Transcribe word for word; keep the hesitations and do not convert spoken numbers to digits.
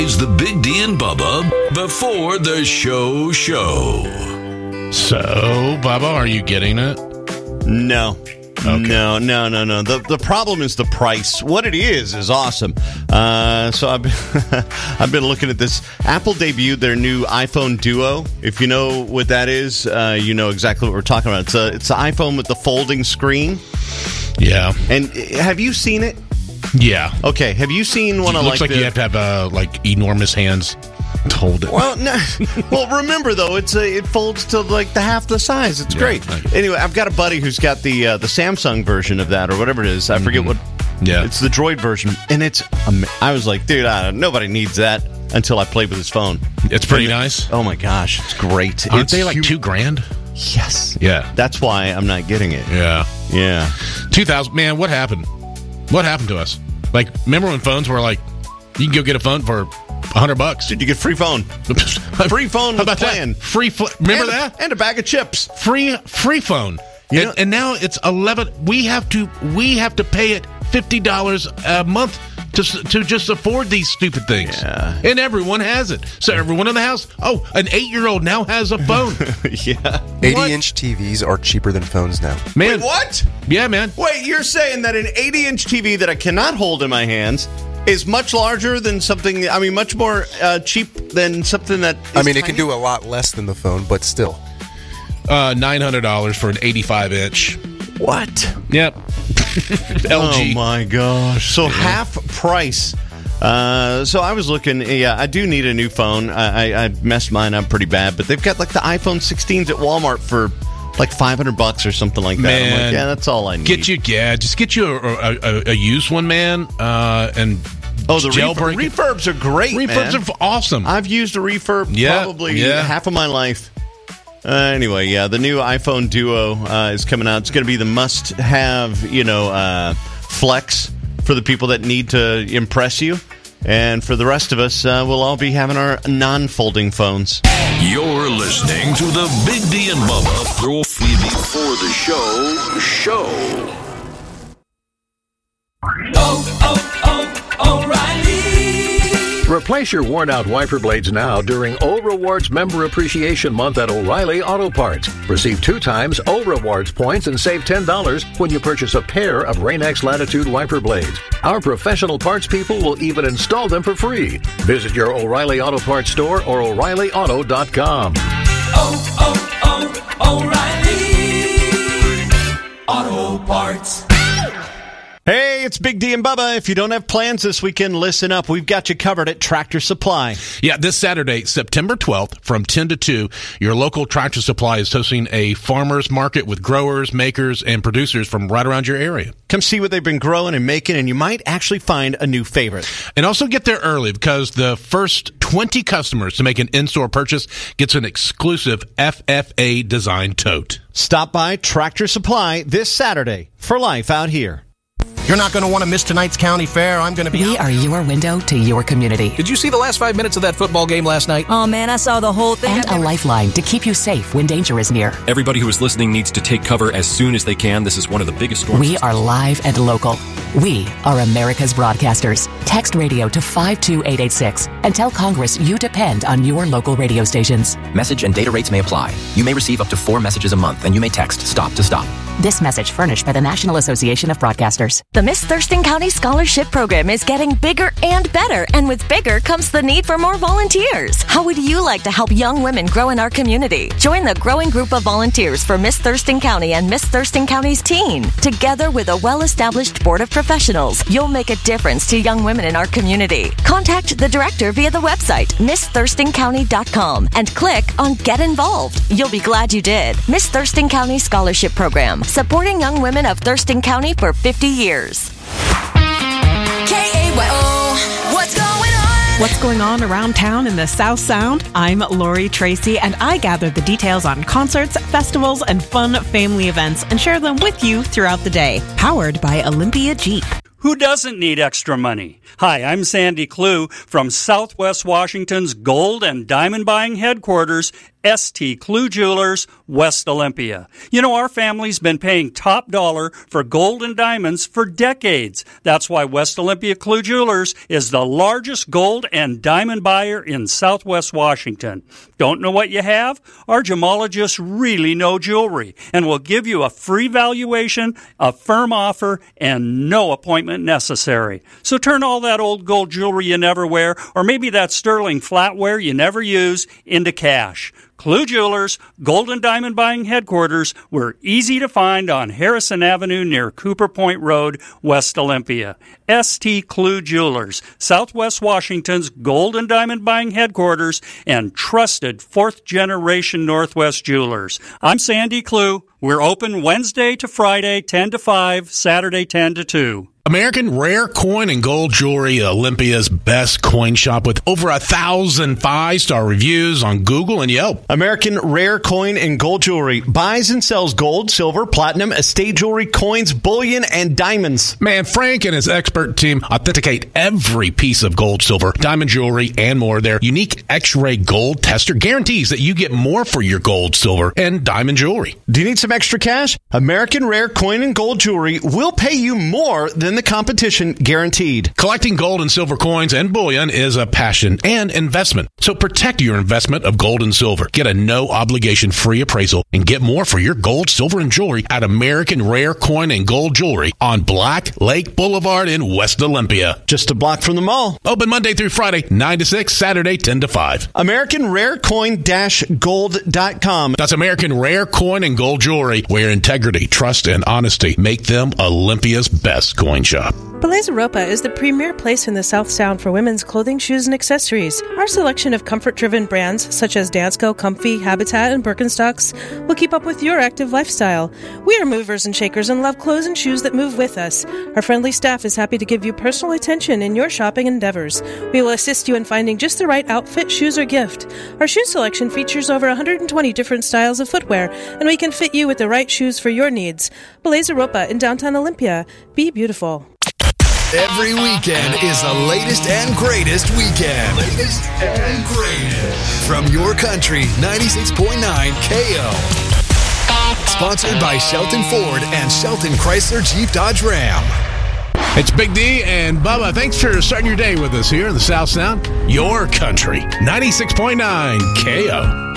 It's the Big D and Bubba before the show show. So, Bubba, are you getting it? No. Okay. No, no, no, no. The the problem is the price. What it is is awesome. Uh, so I've been, I've been looking at this. Apple debuted their new iPhone Duo. If you know what that is, uh, you know exactly what we're talking about. It's a it's an iPhone with the folding screen. Yeah. And have you seen it? Yeah. Okay. Have you seen one it of looks like like the, you have to have uh, like enormous hands to hold it. Well, no. Well, remember though, it's a, it folds to like the half the size. It's Yeah, great. right. Anyway, I've got a buddy who's got the uh, the Samsung version of that or whatever it is. I forget what. Yeah. It's the Droid version, and it's. Um, I was like, dude, I, nobody needs that until I played with his phone. It's pretty And it- nice. Oh my gosh, it's great. Aren't it's they like hu- two grand? Yes. Yeah. That's why I'm not getting it. Yeah. Yeah. two thousand. Man, what happened? What happened to us? Like, remember when phones were like, you can go get a phone for a hundred bucks? Did you get free phone? Free phone How with about plan. that? Free fl- Remember and, that? And a bag of chips. Free free phone. You and, know- and now it's eleven. We have to we have to pay it fifty dollars a month to s- to just afford these stupid things. Yeah. And everyone has it. So everyone in the house. Oh, an eight year old now has a phone. Yeah. eighty-inch T Vs are cheaper than phones now. Man, Wait, what? yeah, man. Wait, you're saying that an eighty-inch T V that I cannot hold in my hands is much larger than something, I mean, much more uh, cheap than something that is I mean, it tiny? can do a lot less than the phone, but still. Uh, nine hundred dollars for an eighty-five inch. What? Yep. L G. Oh, my gosh. So half price. Uh, so I was looking, yeah, I do need a new phone. I, I, I messed mine up pretty bad, but they've got like the iPhone sixteens at Walmart for like five hundred bucks or something like that. I'm Man. like, yeah, that's all I need. Get you, yeah, just get you a, a, a, a used one, man, uh, and Oh, the jailbreak refurb, it. refurbs are great, Refurbs man. are awesome. I've used a refurb Yeah, probably yeah. half of my life. Uh, anyway, yeah, the new iPhone Duo uh, is coming out. It's going to be the must-have, you know, uh, flex for the people that need to impress you. And for the rest of us, uh, we'll all be having our non-folding phones. You're listening to the Big D and Bubba Pro Before the Show show. Oh, oh, oh, O'Reilly. Replace your worn-out wiper blades now during O Rewards Member Appreciation Month at O'Reilly Auto Parts. Receive two times O Rewards points and save ten dollars when you purchase a pair of Rain-X Latitude wiper blades. Our professional parts people will even install them for free. Visit your O'Reilly Auto Parts store or O'Reilly Auto dot com. Oh, oh, oh, O'Reilly. Auto Parts. Hey, it's Big D and Bubba. If you don't have plans this weekend, listen up. We've got you covered at Tractor Supply. Yeah, this Saturday, September twelfth, from ten to two, your local Tractor Supply is hosting a farmers market with growers, makers, and producers from right around your area. Come see what they've been growing and making, and you might actually find a new favorite. And also get there early because the first twenty customers to make an in-store purchase gets an exclusive F F A design tote. Stop by Tractor Supply this Saturday for life out here. You're not going to want to miss tonight's county fair. I'm going to be We out. are your window to your community. Did you see the last five minutes of that football game last night? Oh, man, I saw the whole thing. And a lifeline to keep you safe when danger is near. Everybody who is listening needs to take cover as soon as they can. This is one of the biggest storms. We are live and local. We are America's broadcasters. Text radio to five two eight eight six and tell Congress you depend on your local radio stations. Message and data rates may apply. You may receive up to four messages a month, and you may text STOP to STOP. This message furnished by the National Association of Broadcasters. The Miss Thurston County Scholarship Program is getting bigger and better, and with bigger comes the need for more volunteers. How would you like to help young women grow in our community? Join the growing group of volunteers for Miss Thurston County and Miss Thurston County's teen. Together with a well-established board of professionals, you'll make a difference to young women in our community. Contact the director via the website, miss thurston county dot com, and click on Get Involved. You'll be glad you did. Miss Thurston County Scholarship Program, supporting young women of Thurston County for fifty years. K A Y O, what's going on? What's going on around town in the South Sound? I'm Lori Tracy, and I gather the details on concerts, festivals, and fun family events and share them with you throughout the day. Powered by Olympia Jeep. Who doesn't need extra money? Hi, I'm Sandy Clue from Southwest Washington's Gold and Diamond Buying Headquarters, S T Clue Jewelers, West Olympia. You know, our family's been paying top dollar for gold and diamonds for decades. That's why West Olympia Clue Jewelers is the largest gold and diamond buyer in Southwest Washington. Don't know what you have? Our gemologists really know jewelry and will give you a free valuation, a firm offer, and no appointment necessary. So turn all that old gold jewelry you never wear, or maybe that sterling flatware you never use, into cash. Clue Jewelers, gold and diamond buying headquarters. We're easy to find on Harrison Avenue near Cooper Point Road, West Olympia. S T Clue Jewelers, Southwest Washington's gold and diamond buying headquarters and trusted fourth-generation Northwest jewelers. I'm Sandy Clue. We're open Wednesday to Friday, ten to five, Saturday, ten to two. American Rare Coin and Gold Jewelry, Olympia's best coin shop with over a thousand five-star reviews on Google and Yelp. American Rare Coin and Gold Jewelry buys and sells gold, silver, platinum, estate jewelry, coins, bullion, and diamonds. Man, Frank and his expert team authenticate every piece of gold, silver, diamond jewelry, and more. Their unique X-ray gold tester guarantees that you get more for your gold, silver, and diamond jewelry. Do you need some extra cash? American Rare Coin and Gold Jewelry will pay you more than the competition, guaranteed. Collecting gold and silver coins and bullion is a passion and investment. So protect your investment of gold and silver. Get a no-obligation free appraisal and get more for your gold, silver, and jewelry at American Rare Coin and Gold Jewelry on Black Lake Boulevard in West Olympia. Just a block from the mall. Open Monday through Friday, nine to six, Saturday, ten to five. American Rare Coin Gold dot com. That's American Rare Coin and Gold Jewelry, where integrity, trust, and honesty make them Olympia's best coin shop. Beleza Ropa is the premier place in the South Sound for women's clothing, shoes, and accessories. Our selection of comfort-driven brands such as Dansko, Comfy, Habitat, and Birkenstocks will keep up with your active lifestyle. We are movers and shakers and love clothes and shoes that move with us. Our friendly staff is happy to give you personal attention in your shopping endeavors. We will assist you in finding just the right outfit, shoes, or gift. Our shoe selection features over one hundred twenty different styles of footwear, and we can fit you with the right shoes for your needs. Beleza Ropa in downtown Olympia. Be beautiful. Every weekend is the latest and greatest weekend. Latest and greatest. From your country, ninety-six point nine K O. Sponsored by Shelton Ford and Shelton Chrysler Jeep Dodge Ram. It's Big D and Bubba. Thanks for starting your day with us here in the South Sound. Your country, ninety-six point nine K O.